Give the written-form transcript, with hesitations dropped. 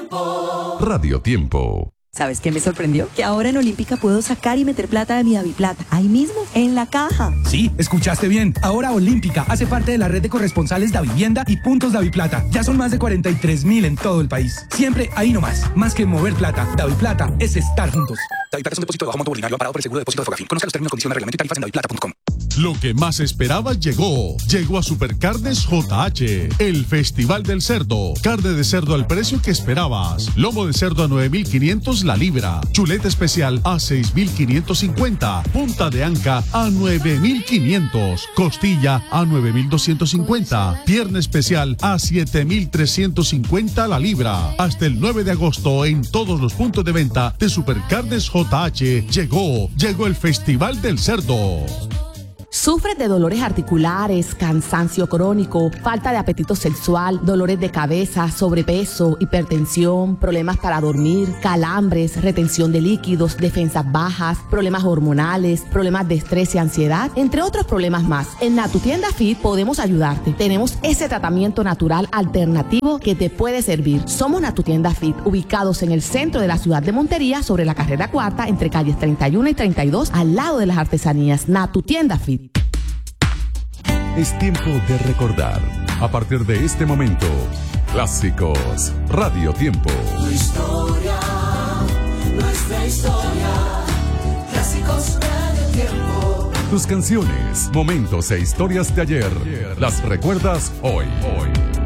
Radio Tiempo. ¿Sabes qué me sorprendió? Que ahora en Olímpica puedo sacar y meter plata de mi DaviPlata. Ahí mismo, en la caja. Sí, escuchaste bien. Ahora Olímpica hace parte de la red de corresponsales Davivienda y puntos DaviPlata. Ya son más de 43.000 en todo el país. Siempre ahí nomás. Más que mover plata. DaviPlata es estar juntos. DaviPlata es un depósito de bajo monto ordinario amparado por el seguro de depósito de Fogafín. Conozca los términos, condiciones, reglamento y tarifas en daviplata.com. Lo que más esperabas llegó. Llegó a Supercarnes JH, el Festival del Cerdo. Carne de cerdo al precio que esperabas. Lomo de cerdo a 9.500 la libra. Chuleta especial a 6.550. Punta de anca a 9.500. Costilla a 9.250. Pierna especial a 7.350 la libra. Hasta el 9 de agosto en todos los puntos de venta de Supercarnes JH. Llegó el Festival del Cerdo. ¿Sufres de dolores articulares, cansancio crónico, falta de apetito sexual, dolores de cabeza, sobrepeso, hipertensión, problemas para dormir, calambres, retención de líquidos, defensas bajas, problemas hormonales, problemas de estrés y ansiedad, entre otros problemas más? En Natutienda Fit podemos ayudarte. Tenemos ese tratamiento natural alternativo que te puede servir. Somos Natutienda Fit, ubicados en el centro de la ciudad de Montería, sobre la carrera 4, entre calles 31 y 32, al lado de las artesanías. Natutienda Fit. Es tiempo de recordar. A partir de este momento, clásicos Radio Tiempo. Tu historia, nuestra historia. Clásicos Radio Tiempo. Tus canciones, momentos e historias de ayer. Las recuerdas hoy.